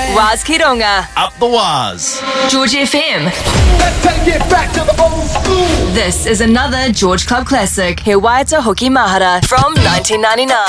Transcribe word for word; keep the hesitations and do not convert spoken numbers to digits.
Waz Kironga. Up the Waz. George F M. Let's take it back to the old school. This is another George Club classic. He Waita Hoki Mahara from nineteen ninety-nine.